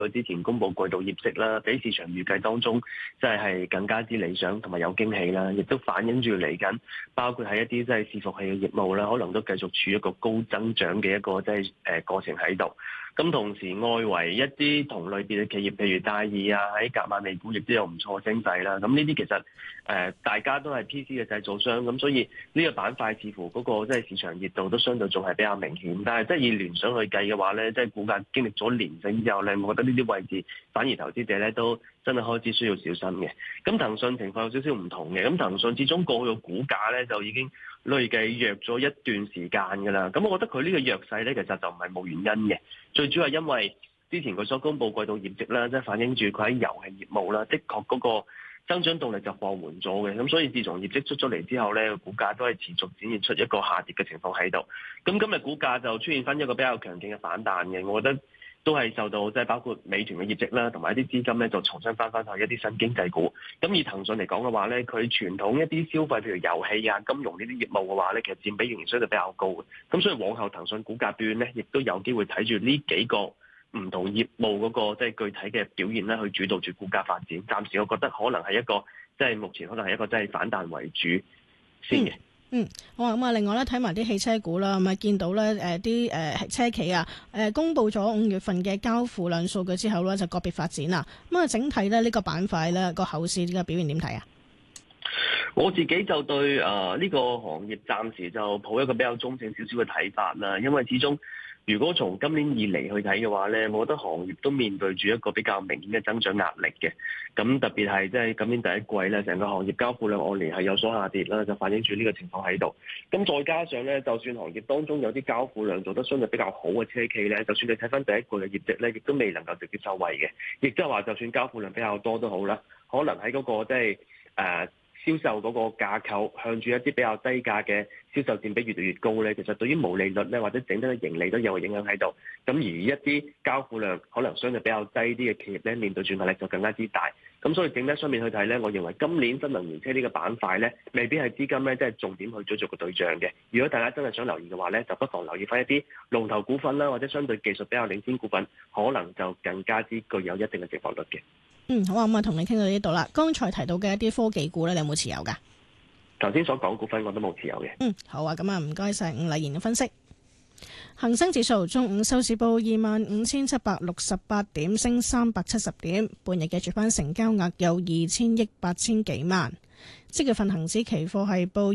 佢之前公布季度業績啦，比市場預計當中即係更加之理想同埋有驚喜啦，亦都反映住嚟緊，包括係一啲即係伺服器嘅業務啦，可能都繼續處於一個高增長嘅一個即係過程喺度。咁同時外圍一啲同類別嘅企業，譬如戴爾啊，喺隔晚美股亦都有唔錯升勢啦。咁呢啲其實大家都係 PC 嘅製造商，咁所以呢個板塊似乎嗰個即係市場熱度都相對仲係比較明顯。但係即係以聯想去計嘅話咧，即係股價經歷咗連升之後咧，我覺得呢啲位置反而投資者咧都真係開始需要小心嘅。咁騰訊情況有少少唔同嘅，咁騰訊始終過去嘅股價咧就已經累計弱咗一段時間㗎啦。咁我覺得佢呢個弱勢咧其實就唔係冇原因嘅，最主要係因為之前佢所公布季度業績啦，即係反映住佢喺遊戲業務啦，的確嗰個增長動力就放緩咗嘅。咁所以自從業績出咗嚟之後咧，股價都係持續展現出一個下跌嘅情況喺度。咁今日股價就出現翻一個比較強勁嘅反彈嘅，我覺得都係受到即係包括美團嘅業績啦，同埋一啲資金咧就重新翻去一啲新經濟股。咁以騰訊嚟講嘅話咧，佢傳統一啲消費譬如遊戲啊、金融呢啲業務嘅話咧，其實佔比仍然相對比較高嘅。咁所以往後騰訊股價段咧，亦都有機會睇住呢幾個唔同業務嗰個即係具體嘅表現咧，去主導住股價發展。暫時我覺得可能係一個即係目前可能係一個即係反彈為主先嘅。 好啊，咁啊，另外咧睇埋啲汽車股啦，咁啊見到咧啲車企啊公布咗5月份嘅交付量數據之後咧，就個別發展啦。咁啊，整體咧呢個板塊咧個後市呢個表現點睇啊？ 我自己就對呢個行業暫時就抱一個比較中性少少嘅睇法啦，因為始終如果從今年以嚟去睇嘅話咧，我覺得行業都面對住一個比較明顯嘅增長壓力嘅。咁特別係即係今年第一季咧，成個行業交付量按年係有所下跌啦，就反映住呢個情況喺度。咁再加上咧，就算行業當中有啲交付量做得相對比較好嘅車企咧，就算你睇翻第一季嘅業績咧，亦都未能夠直接受惠嘅。亦即係話，就算交付量比較多都好啦，可能喺嗰個即係銷售嗰個架構向住一啲比較低價嘅銷售佔比越嚟越高咧，其實對於毛利率咧或者整體嘅盈利都有影響喺度。咁而一啲交付量可能相對比較低啲嘅企業咧，面對住壓力就更加之大。咁所以整體上面去睇咧，我認為今年新能源車呢個板塊咧，未必係資金咧即係重點去追逐嘅對象嘅。如果大家真係想留意嘅話咧，就不妨留意翻一啲龍頭股份啦，或者相對技術比較領先股份，可能就更加之具有一定嘅值博率嘅。 好啊，咁啊，同你傾到呢度啦。剛才提到嘅一啲科技股咧，你有冇持有噶？ 頭先所講股份我都冇持有嘅。 好啊，咁啊，唔該晒伍禮賢嘅分析。恒生指數中午收市報25,768點，升370點。半日嘅主板成交額有2,000億8千幾萬。即月份恒指期貨係報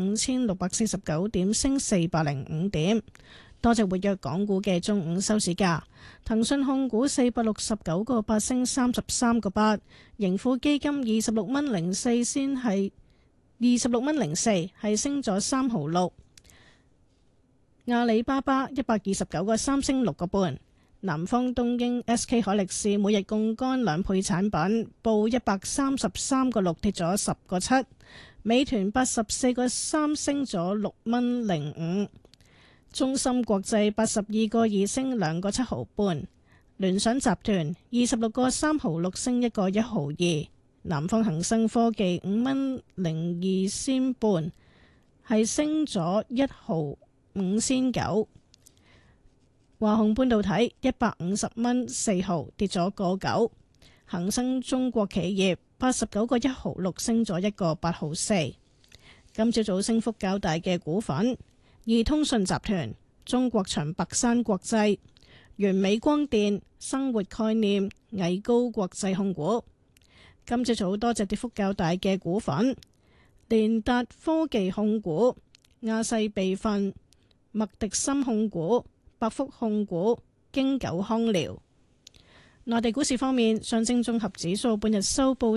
25,649點，升405點。多隻活躍港股嘅中午收市價，騰訊控股469個8升33個8，盈富基金26蚊04先係26蚊04，係升咗3毫6。阿里巴巴129個3升6個半。南方東英 SK 海力士每日槓桿2倍產品，報133個6，跌咗10個7。美團84個3升咗6蚊05。中芯國際82個2升2個7毫半，聯想集團26個3毫6升1個1毫2，南方恒生科技5蚊02仙半，係升咗1毫5仙9，華虹半導體150蚊4毫跌咗個9，恒生中國企業89個1毫6升咗1個8毫4。今朝早升幅較大嘅股份，易通訊集團、中國長白山國際、完美光電、生活概念、藝高國際控股。今朝早多隻跌幅較大嘅股份，聯達科技控股、亞世備份、麥迪森控股、百福控股、京九康療。內地股市方面，上證綜合指數半日收報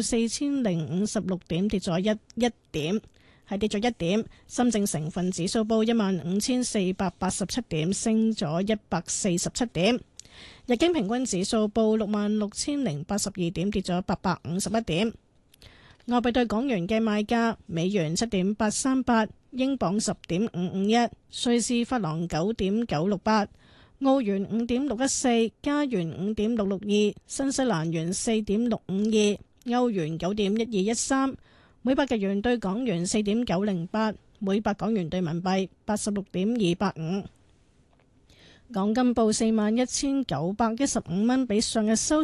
4056點，跌咗一點。係跌咗1點，深證成分指數報15,487點，升咗147點。日經平均指數報66,082點，跌咗851點。外幣對港元嘅賣價：美元7.838，英鎊10.551，瑞士法郎9.968，澳元5.614，加元5.662，新西蘭元4.652，歐元9.1213。每百日元對港元4.908，每百港元對人民幣86.285。 港金報41,915蚊，比上日收